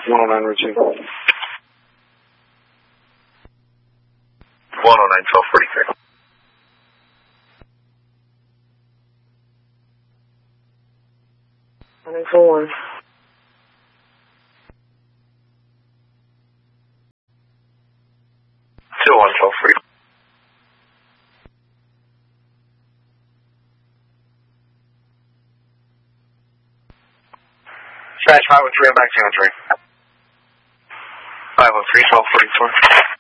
109 routine. 109, 1243. Full one. Still 112 Smash 513, I'm back to 3. 513, 1244.